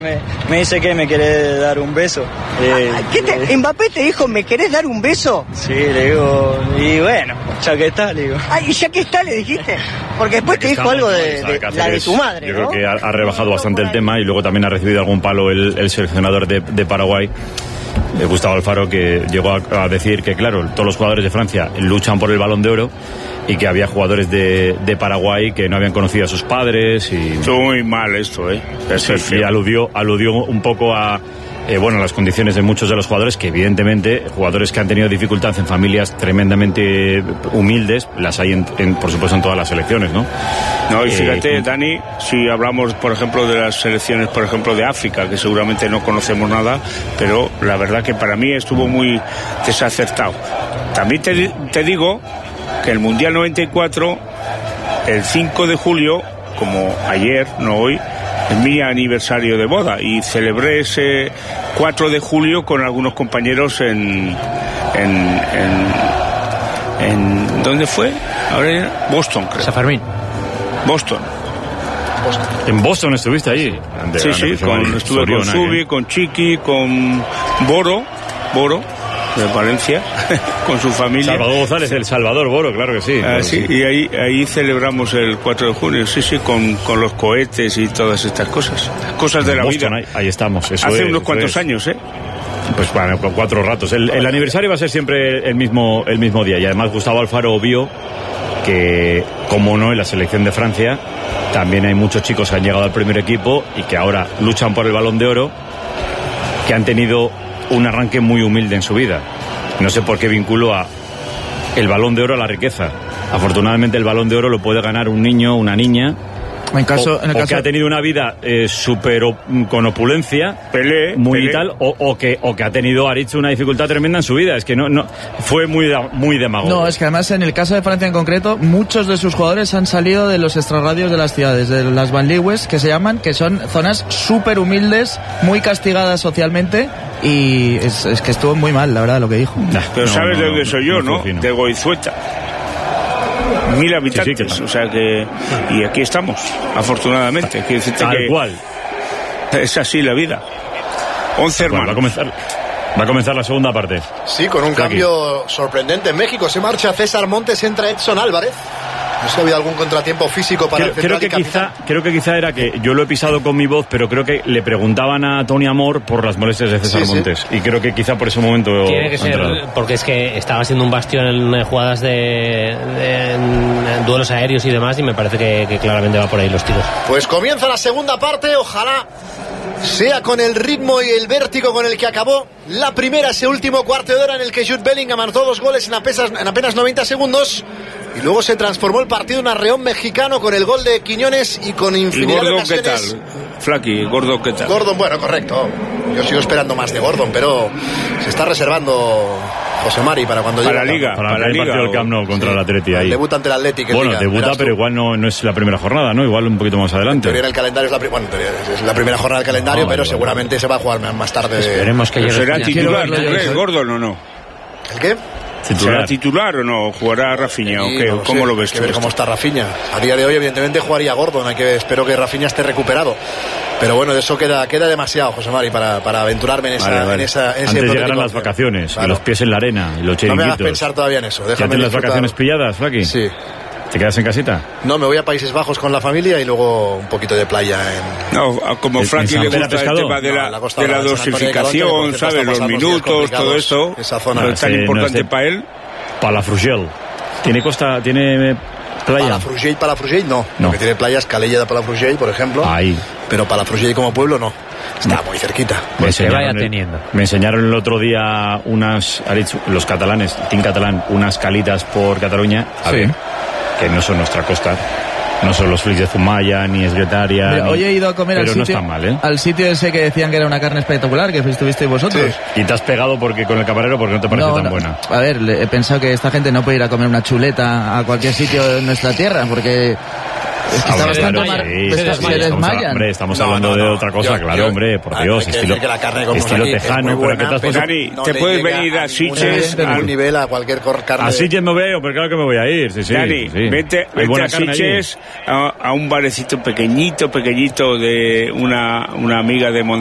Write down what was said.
Me dice que me querés dar un beso. ¿Mbappé te dijo, me querés dar un beso? Sí, le digo, y bueno, ya que está, le digo. ¿Y ya que está, le dijiste? Porque después te dijo algo de la de tu madre, yo ¿no? creo que ha rebajado bastante el tema y luego también ha recibido algún palo el seleccionador de Paraguay, Gustavo Alfaro, que llegó a decir que, claro, todos los jugadores de Francia luchan por el Balón de Oro y que había jugadores de Paraguay que no habían conocido a sus padres y... Estuvo muy mal esto, y aludió un poco a las condiciones de muchos de los jugadores, que evidentemente jugadores que han tenido dificultad en familias tremendamente humildes, las hay por supuesto en todas las selecciones, ¿no? No, y fíjate, Dani, si hablamos por ejemplo de las selecciones, por ejemplo de África, que seguramente no conocemos nada, pero la verdad que para mí estuvo muy desacertado. También te digo que el Mundial 94, el 5 de julio, como ayer, no hoy, es mi aniversario de boda y celebré ese 4 de julio con algunos compañeros en ¿dónde fue? Ahora Boston, creo. San Fermín. Boston. ¿En Boston estuviste allí? Sí, estuve con Subi, con Chiqui, con Boro de Valencia, con su familia. Salvador González, el Salvador Boro, claro que sí. Sí, y ahí celebramos el 4 de junio, con los cohetes y todas estas cosas de la Boston, vida. Ahí estamos. Hace unos cuantos años, Pues bueno, con 4 ratos. El aniversario va a ser siempre el mismo día, y además Gustavo Alfaro vio que, como no, en la selección de Francia también hay muchos chicos que han llegado al primer equipo y que ahora luchan por el Balón de Oro, que han tenido un arranque muy humilde en su vida. No sé por qué vinculo el Balón de Oro a la riqueza. Afortunadamente el Balón de Oro lo puede ganar un niño, una niña, que ha tenido una vida súper con opulencia, Pelé. Y tal, o que ha tenido, ha dicho, una dificultad tremenda en su vida. Es que no fue muy demagogo. No, es que además en el caso de Francia en concreto, muchos de sus jugadores han salido de los extrarradios de las ciudades, de las banlieues, que se llaman, que son zonas súper humildes, muy castigadas socialmente, y es que estuvo muy mal, la verdad, lo que dijo. Pero sabes de dónde soy yo, ¿no? De Goizueta. 1000 habitantes, sí, o sea que, y aquí estamos, afortunadamente. Tal cual. Es así la vida. 11 hermanos. Va a comenzar la segunda parte. Sí, con un cambio sorprendente en México. Se marcha César Montes, entra Edson Álvarez. No sé si ha habido algún contratiempo físico para el central. Creo que quizá era que yo lo he pisado con mi voz, pero creo que le preguntaban a Tony Amor por las molestias de César Montes. Y creo que quizá por ese momento... Tiene que ser, porque es que estaba siendo un bastión en jugadas en duelos aéreos y demás, y me parece que claramente va por ahí los tiros. Pues comienza la segunda parte, ojalá sea con el ritmo y el vértigo con el que acabó la primera, ese último cuarto de hora en el que Jude Bellingham anotó 2 goles en apenas 90 segundos. Y luego se transformó el partido en un arreón mexicano con el gol de Quiñones y con infinidad de ocasiones. ¿Qué tal? Flaky, Gordon, ¿qué tal? Gordon, bueno, correcto. Yo sigo esperando más de Gordon, pero se está reservando José Mari para cuando llegue. Para la Liga. Para el partido del Camp Nou contra el Atleti ahí. Debuta ante el Atleti. Bueno, debuta, pero igual no es la primera jornada, ¿no? Igual un poquito más adelante. En el calendario es la primera jornada del calendario, pero seguramente se va a jugar más tarde. Esperemos que llegue. ¿Será titular, Gordon, o no? ¿El qué? ¿Será titular o no? ¿Jugará Rafinha o qué? No ¿Cómo lo ves? Hay que ver cómo está Rafinha. A día de hoy, evidentemente, jugaría Gordon. Espero que Rafinha esté recuperado. Pero bueno, de eso queda demasiado, José Mari, para aventurarme en ese Antes llegarán las vacaciones, y los pies en la arena, y los chiringuitos. No me hagas pensar todavía en eso. ¿Ya tienes las vacaciones pilladas, Flaky? Sí. ¿Te quedas en casita? No, me voy a Países Bajos con la familia y luego un poquito de playa No, como Frankie le gusta el tema de la dosificación, ¿sabes? Los minutos, todo eso. Esa zona es tan importante para él. Palafrugell. ¿Tiene playa? Palafrugell no. Lo que tiene playa es Calella de Palafrugell, por ejemplo. Ahí. Pero Palafrugell como pueblo no. Está muy cerquita. Me enseñaron el otro día los catalanes, Team Catalán, unas calitas por Cataluña. A ver, que no son nuestra costa. No son los frics de Zumaya, ni Esguetaria. Hoy he ido a comer pero no está mal, al sitio ese que decían que era una carne espectacular, que estuvisteis vosotros. Sí. Y te has pegado con el camarero porque no te parece tan buena. A ver, he pensado que esta gente no puede ir a comer una chuleta a cualquier sitio de nuestra tierra, porque Está bastante se desmayan. Hombre, estamos hablando de otra cosa, claro, hombre, por Dios, estilo tejano, pero que te has Dani, te puedes venir a Sitges a un nivel a cualquier carne. A Sitges me veo, pero claro que me voy a ir, sí. Dani, vete a Sitges a un barecito pequeñito de una amiga de